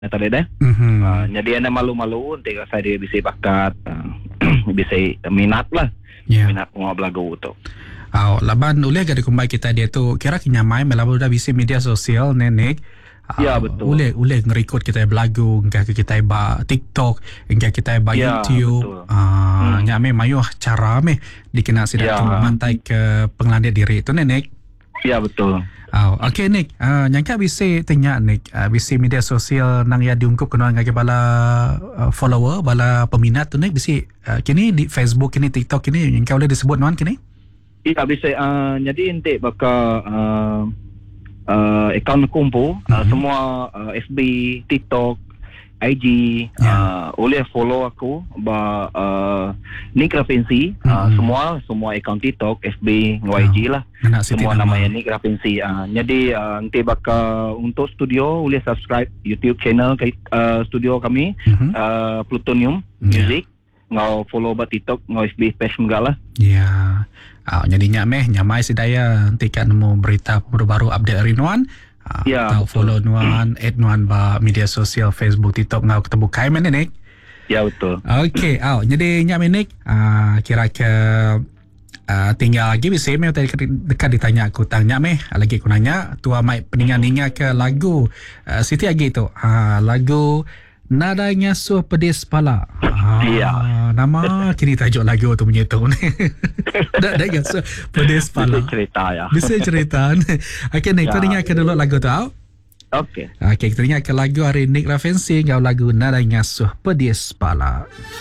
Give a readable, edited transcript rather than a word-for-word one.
tadi dah. Jadi anda malu-malu nanti saya dia bisa bakat bisa minat lah. Minat mau belagu tu. Laban uleh gada kumbai kita dia tu kira kinyamai melabu dah bisa media sosial nenek. Ya betul. Uleh ngerikut kita belagu, engkau kita ba TikTok, engkau kita ba YouTube. Nyame mayu cara dikena sidak mantai ke pengelandia diri tu nenek. Ya betul. Okay Nick, nyangka bisa tanya Nick, bisa media sosial nang ya diungkup kena ngake bala follower, bala peminat tu Nick bisa kini di Facebook kini TikTok kini engkau boleh disebut nuan kini? Iya bisa jadi ente bakal akaun kumpul semua FB, TikTok, IG boleh follow aku Nick Rafinsi semua akaun TikTok, FB, YG lah semua namanya Nick Rafinsi. Jadi nanti bakal untuk studio boleh subscribe YouTube channel studio kami Plutonium Music ngau follow ba TikTok ngau FB page mengalah. Ya. Jadi nyamai sidaya nanti kan nemu berita baru update hari nuan. Tahu follow nuan, add nuan ba media sosial Facebook, TikTok ngau ketemu kai mana Nick? Ya betul. Okay, jadi nyamai Nick kira ke tinggal lagi bisa tadi dekat ditanya aku tanya lagi aku nanya tua mai peningan ke lagu Siti lagi tu lagu Nadanya Suh Pedis Pala. Nama kini tajuk lagu tu punya tu. Nadanya Suh Pedis Pala. Bisa cerita ya. Bisa cerita. Okay Nick, kita dengarkan dulu lagu tu. Okay, kita dengarkan lagu hari Nick Rafinsi, lagu Nadanya Suh Pedis Pala.